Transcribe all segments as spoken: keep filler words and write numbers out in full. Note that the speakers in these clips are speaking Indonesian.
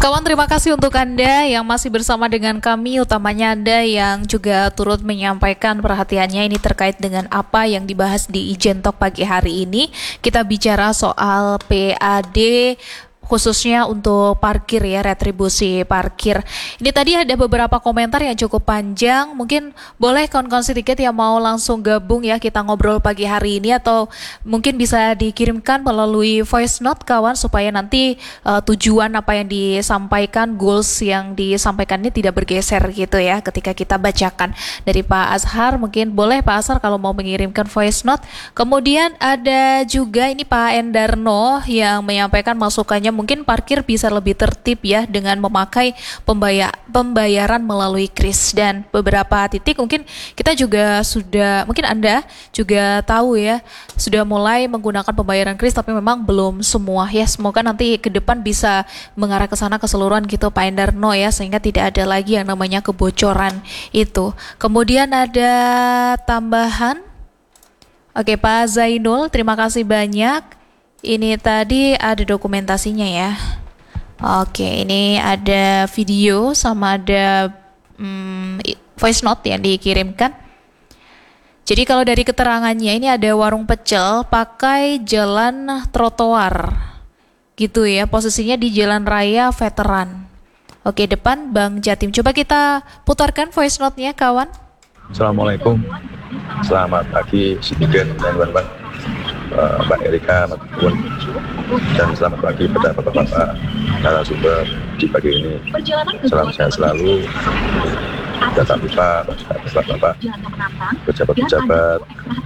Kawan, terima kasih untuk Anda yang masih bersama dengan kami, utamanya Anda yang juga turut menyampaikan perhatiannya ini terkait dengan apa yang dibahas di Ijen Talk pagi hari ini. Kita bicara soal P A D khususnya untuk parkir ya, retribusi parkir. Ini tadi ada beberapa komentar yang cukup panjang, mungkin boleh kawan-kawan sedikit yang mau langsung gabung ya, kita ngobrol pagi hari ini, atau mungkin bisa dikirimkan melalui voice note kawan, supaya nanti uh, tujuan apa yang disampaikan, goals yang disampaikan ini tidak bergeser gitu ya ketika kita bacakan. Dari Pak Azhar, mungkin boleh Pak Azhar kalau mau mengirimkan voice note. Kemudian ada juga ini Pak Endarno yang menyampaikan masukannya, mungkin parkir bisa lebih tertib ya dengan memakai pembayar, pembayaran melalui kris, dan beberapa titik mungkin kita juga sudah, mungkin Anda juga tahu ya, sudah mulai menggunakan pembayaran kris, tapi memang belum semua ya. Semoga nanti ke depan bisa mengarah ke sana keseluruhan gitu Pak Endarno ya, sehingga tidak ada lagi yang namanya kebocoran itu. Kemudian ada tambahan, oke Pak Zainul, terima kasih banyak. Ini tadi ada dokumentasinya ya. Oke, ini ada video sama ada hmm, voice note yang dikirimkan. Jadi kalau dari keterangannya ini ada warung pecel pakai jalan trotoar gitu ya, posisinya di Jalan Raya Veteran. Oke, depan Bank Jatim. Coba kita putarkan voice note-nya kawan. Assalamualaikum, selamat pagi Sidigen dan kawan-kawan, uh, Mbak Erika, Mas Bun, dan selamat pagi pada bapak-bapak narasumber di pagi ini. Salam sehat selalu, dan tak lupa bapak-bapak pejabat-pejabat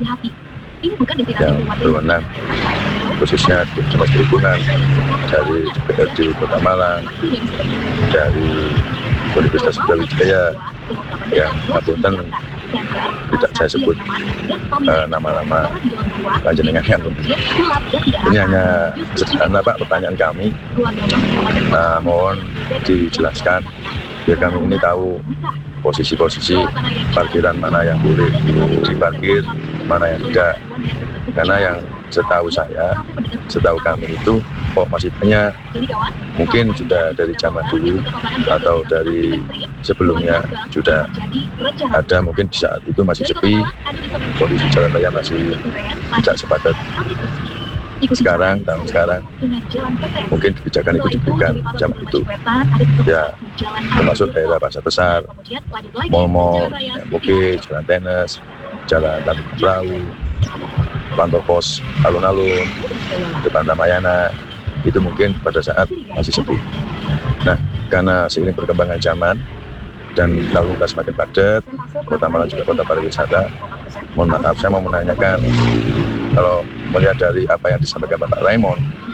yang berwenang, khususnya di Dinas Perhubungan, dari D P R D Kota Malang, dari Universitas Brawijaya, yang ngapunten tidak saya sebut uh, nama-nama panjenengan yang ini hanya sederhana Pak, pertanyaan kami, uh, mohon dijelaskan biar kami ini tahu posisi-posisi parkiran mana yang boleh diparkir, mana yang tidak. Karena yang setahu saya, setahu kami itu kok masih banyak, mungkin sudah dari zaman dulu atau dari sebelumnya sudah ada, mungkin di saat itu masih sepi, kondisi jalan raya masih tidak sepadat sekarang, tahun sekarang. Mungkin kebijakan itu diberikan zaman itu ya, termasuk daerah pasar besar, mal-mal, M O G, jalan tenis, jalan Tanjung Perahu, kantor pos alun-alun, depan Ramayana, itu mungkin pada saat masih sepi. Nah, karena seiring perkembangan zaman dan lalu lintas semakin padat, Kota Malang juga kota pariwisata, mohon maaf saya mau menanyakan, kalau melihat dari apa yang disampaikan Bapak Raymond,